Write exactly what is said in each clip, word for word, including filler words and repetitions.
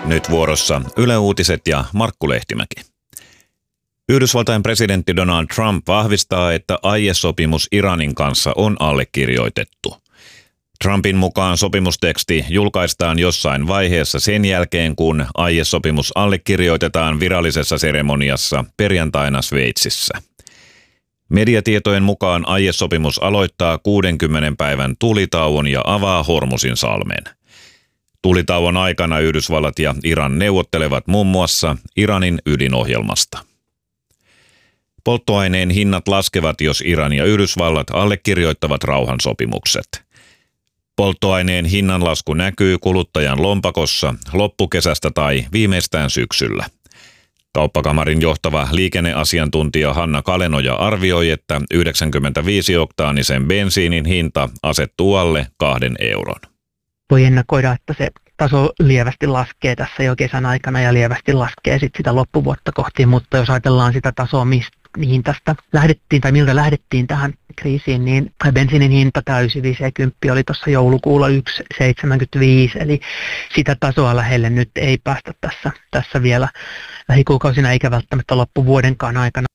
Nyt vuorossa Yle Uutiset ja Markku Lehtimäki. Yhdysvaltain presidentti Donald Trump vahvistaa, että aiesopimus Iranin kanssa on allekirjoitettu. Trumpin mukaan sopimusteksti julkaistaan jossain vaiheessa sen jälkeen, kun aiesopimus allekirjoitetaan virallisessa seremoniassa perjantaina Sveitsissä. Mediatietojen mukaan aiesopimus aloittaa kuudenkymmenen päivän tulitauon ja avaa Hormuzin salmen. Tulitauon aikana Yhdysvallat ja Iran neuvottelevat muun muassa Iranin ydinohjelmasta. Polttoaineen hinnat laskevat, jos Iran ja Yhdysvallat allekirjoittavat rauhansopimukset. Polttoaineen hinnanlasku näkyy kuluttajan lompakossa loppukesästä tai viimeistään syksyllä. Kauppakamarin johtava liikenneasiantuntija Hanna Kalenoja arvioi, että yhdeksänkymmentäviisi-oktaanisen bensiinin hinta asettuu alle kahden euron. Voi ennakoida, että se taso lievästi laskee tässä jo kesän aikana ja lievästi laskee sit sitä loppuvuotta kohti, mutta jos ajatellaan sitä tasoa, mihin tästä lähdettiin tai miltä lähdettiin tähän kriisiin, niin bensiinin hinta täysi viisikymmentä oli tuossa joulukuulla yksi pilkku seitsemänkymmentäviisi, eli sitä tasoa lähelle nyt ei päästä tässä, tässä vielä lähikuukausina eikä välttämättä loppuvuodenkaan aikana.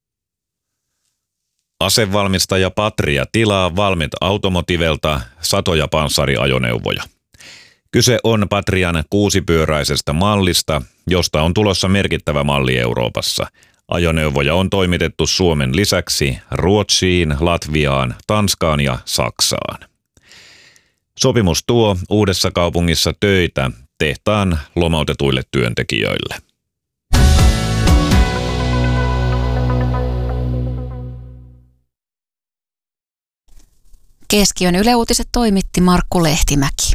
Asevalmistaja Patria tilaa Valmet Automotivelta satoja panssariajoneuvoja. Kyse on Patrian kuusipyöräisestä mallista, josta on tulossa merkittävä malli Euroopassa. Ajoneuvoja on toimitettu Suomen lisäksi Ruotsiin, Latviaan, Tanskaan ja Saksaan. Sopimus tuo Uudessa Kaupungissa töitä tehtaan lomautetuille työntekijöille. Keskiön Yle Uutiset toimitti Markku Lehtimäki.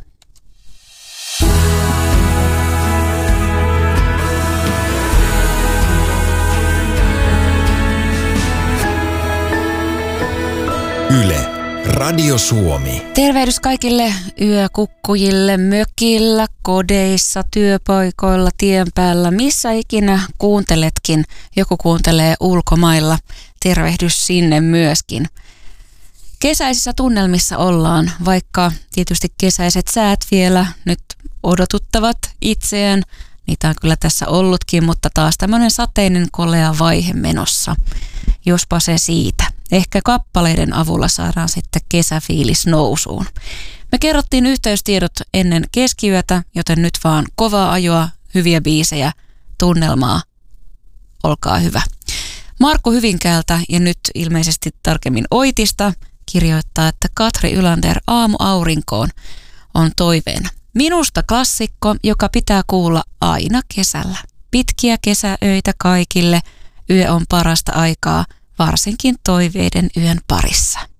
Yle, Radio Suomi. Tervehdys kaikille yökukkujille, mökillä, kodeissa, työpaikoilla, tien päällä, missä ikinä kuunteletkin. Joku kuuntelee ulkomailla. Tervehdys sinne myöskin. Kesäisissä tunnelmissa ollaan, vaikka tietysti kesäiset säät vielä nyt odotuttavat itseään. Niitä on kyllä tässä ollutkin, mutta taas tämmöinen sateinen kolea vaihe menossa. Jospa se siitä. Ehkä kappaleiden avulla saadaan sitten kesäfiilis nousuun. Me kerrottiin yhteystiedot ennen keskiyötä, joten nyt vaan kovaa ajoa, hyviä biisejä, tunnelmaa. Olkaa hyvä. Markku Hyvinkäältä ja nyt ilmeisesti tarkemmin Oitista kirjoittaa, että Katri Ylander Aamu aurinkoon on toiveena. Minusta klassikko, joka pitää kuulla aina kesällä. Pitkiä kesäöitä kaikille. Yö on parasta aikaa, varsinkin toiveiden yön parissa.